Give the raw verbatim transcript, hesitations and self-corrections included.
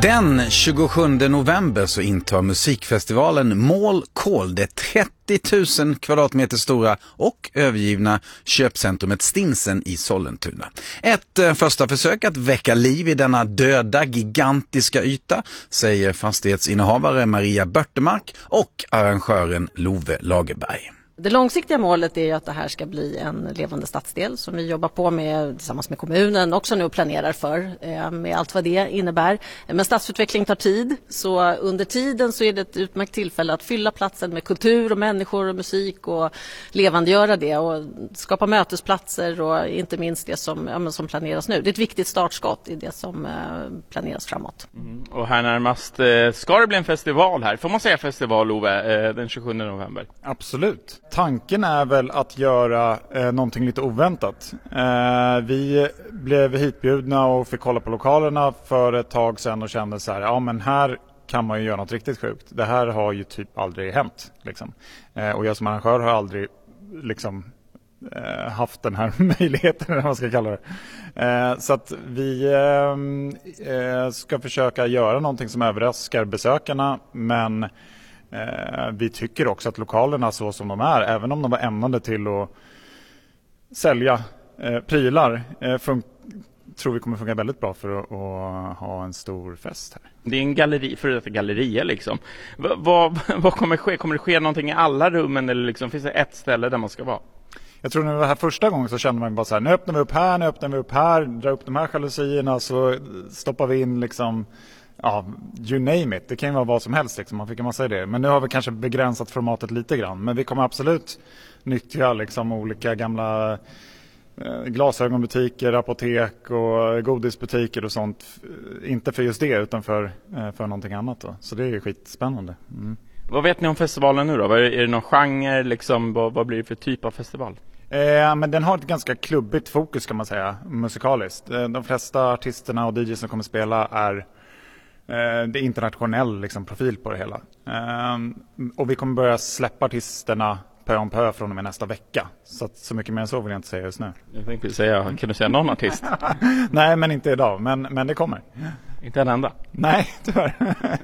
Den tjugosjunde november så intar musikfestivalen Mall Call det trettio tusen kvadratmeter stora och övergivna köpcentrumet Stinsen i Sollentuna. Ett eh, första försök att väcka liv i denna döda gigantiska yta, säger fastighetsinnehavare Maria Börtemark och arrangören Love Lagerberg. Det långsiktiga målet är att det här ska bli en levande stadsdel som vi jobbar på med tillsammans med kommunen också nu och planerar för med allt vad det innebär. Men stadsutveckling tar tid, så under tiden så är det ett utmärkt tillfälle att fylla platsen med kultur och människor och musik och levandegöra det och skapa mötesplatser och inte minst det som, ja, men som planeras nu. Det är ett viktigt startskott i det som planeras framåt. Mm. Och här närmast ska det bli en festival här. Får man säga festival, Ove, den tjugosjunde november? Absolut. Tanken är väl att göra eh, någonting lite oväntat. Eh, vi blev hitbjudna och fick kolla på lokalerna för ett tag sedan och kände så här, ja men här kan man ju göra något riktigt sjukt. Det här har ju typ aldrig hänt. Liksom. Eh, och jag som arrangör har aldrig liksom, eh, haft den här möjligheten, eller vad man ska kalla det. Eh, så att vi eh, ska försöka göra någonting som överraskar besökarna, men Eh, vi tycker också att lokalerna så som de är, även om de var ämnade till att sälja eh, prylar, eh, fun- tror vi kommer funka väldigt bra för att, att ha en stor fest här. Det är en galleri, för det är galleria liksom. V- vad, vad kommer ske? Kommer det ske någonting i alla rummen eller liksom, finns det ett ställe där man ska vara? Jag tror när vi var här första gången så kände man bara så här, nu öppnar vi upp här, nu öppnar vi upp här, drar upp de här jalusierna, så stoppar vi in liksom, ja, you name it. Det kan ju vara vad som helst liksom. Man fick en massa idéer. Men nu har vi kanske begränsat formatet lite grann. Men vi kommer absolut nyttja liksom olika gamla eh, glasögonbutiker, apotek och godisbutiker och sånt. Inte för just det utan för, eh, för någonting annat då. Så det är ju skitspännande. Mm. Vad vet ni om festivalen nu då? Är det, är det någon genre liksom? Vad, vad blir det för typ av festival? Eh, men den har ett ganska klubbigt fokus kan man säga, musikaliskt. Eh, de flesta artisterna och D Js som kommer spela är det är internationell liksom, profil på det hela. Um, och vi kommer börja släppa artisterna pö om pö från och med nästa vecka. Så att, så mycket mer än så vill jag inte säga just nu. Jag tänkte säga, kan du säga någon artist? Nej, men inte idag. Men, men det kommer. Inte en enda? Nej, tyvärr.